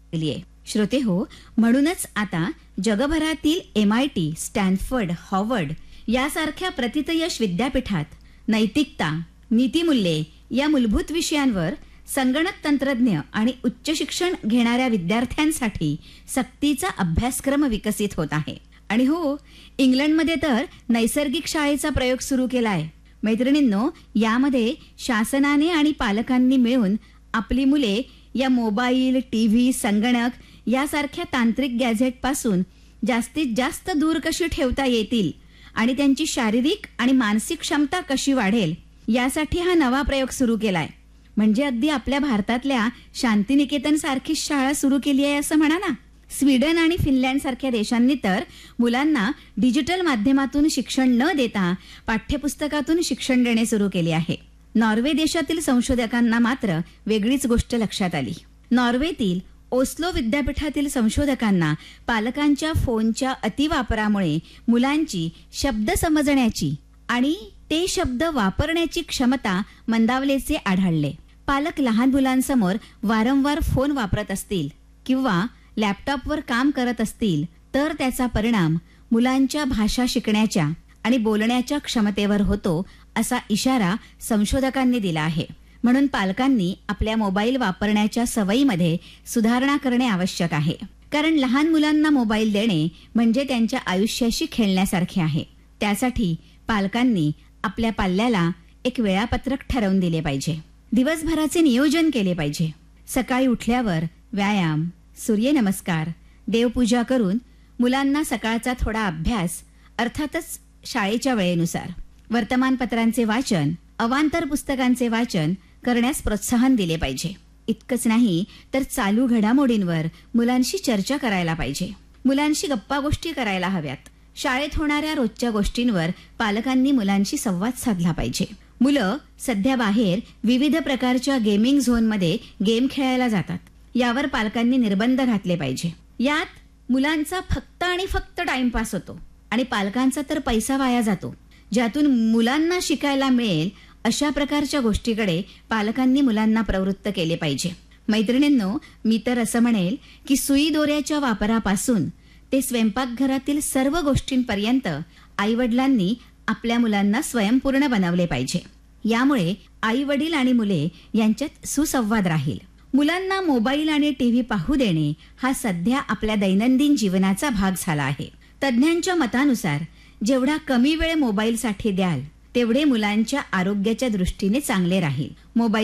केली आहे. श्रोते हो, म्हणूनच आता जगभरातील MIT, स्टॅनफर्ड, हार्वर्ड यासारख्या प्रतितयश विद्यापीठात नैतिकता, नीतिमूल्ये या मूलभूत विषयांवर संगणक तंत्रज्ञ आणि उच्च शिक्षण घेणाऱ्या विद्यार्थ्यांसाठी सक्तीचा अभ्यासक्रम विकसित होत आहे. आणि हो, इंग्लंडमध्ये तर नैसर्गिक शाळेचा प्रयोग सुरू केलाय. मैत्रिणींनो, यामध्ये शासनाने आणि पालकांनी मिळून आपली मुले या मोबाईल, टीव्ही, संगणक यासारख्या तांत्रिक गॅझेटपासून जास्तीत जास्त दूर कशी ठेवता येतील आणि त्यांची शारीरिक आणि मानसिक क्षमता कशी वाढेल यासाठी हा नवा प्रयोग सुरू केलाय. म्हणजे अगदी आपल्या भारतातल्या शांतिनिकेतन सारखीच शाळा सुरू केली आहे असं म्हणा ना. स्वीडन आणि फिनलँड सारख्या देशांनी तर मुलांना डिजिटल माध्यमातून शिक्षण न देता पाठ्यपुस्तकातून शिक्षण देणे सुरू केले आहे. नॉर्वे देशातील संशोधकांना मात्र वेगळीच गोष्ट लक्षात आली. नॉर्वेतील ओस्लो विद्यापीठातील संशोधकांना पालकांच्या फोनच्या अतिवापरामुळे मुलांची शब्द समजण्याची आणि ते शब्द वापरण्याची क्षमता मंदावल्याचे आढळले. पालक लहान मुलांसमोर वारंवार फोन वापरत असतील किंवा लॅपटॉपवर काम करत असतील तर त्याचा परिणाम मुलांच्या भाषा शिकण्याच्या आणि बोलण्याच्या क्षमतेवर होतो असा इशारा संशोधकांनी दिला आहे. म्हणून पालकांनी आपल्या मोबाईल वापरण्याच्या सवयीमध्ये सुधारणा करणे आवश्यक आहे. कारण लहान मुलांना मोबाईल देणे म्हणजे त्यांच्या आयुष्याशी खेळण्यासारखे आहे. त्यासाठी पालकांनी आपल्या पाल्याला एक वेळापत्रक ठरवून दिले पाहिजे. दिवसभराचे नियोजन केले पाहिजे. सकाळी उठल्यावर व्यायाम, सूर्यनमस्कार, देवपूजा करून मुलांना सकाळचा थोडा अभ्यास, अर्थातच शाळेच्या वेळेनुसार, वर्तमानपत्रांचे वाचन, अवांतर पुस्तकांचे वाचन करण्यास प्रोत्साहन दिले पाहिजे. इतकंच नाही तर चालू घडामोडींवर मुलांशी चर्चा करायला पाहिजे. मुलांशी गप्पा गोष्टी करायला हव्यात. शाळेत होणाऱ्या रोजच्या गोष्टींवर पालकांनी मुलांशी संवाद साधला पाहिजे. मुलं सध्या बाहेर विविध प्रकारच्या गेमिंग झोनमध्ये गेम खेळायला जातात. यावर पालकांनी निर्बंध घातले पाहिजे. यात मुलांचा फक्त आणि फक्त टाइमपास होतो आणि पालकांचा तर पैसा वाया जातो. ज्यातून मुलांना शिकायला मिळेल अशा प्रकारच्या गोष्टीकडे पालकांनी मुलांना प्रवृत्त केले पाहिजे. मैत्रिणींनो, मी तर असं म्हणेल की सुई दोऱ्याच्या वापरापासून ते स्वयंपाकघरातील सर्व गोष्टींपर्यंत आईवडिलांनी आपल्या मुलांना स्वयंपूर्ण बनवले पाहिजे. यामुळे आईवडील आणि मुले यांच्यात सुसंवाद राहील. मुलांना मोबाईल आणि टीव्ही पाहू देणे हा सध्या आपल्या दैनंदिन जीवनाचा भाग झाला आहे. तज्ज्ञांच्या मतानुसार जेवढा कमी वेळ मोबाईलसाठी द्याल तेवढे मुलांच्या आरोग्याच्या दृष्टीने चांगले राहील. मोबाईल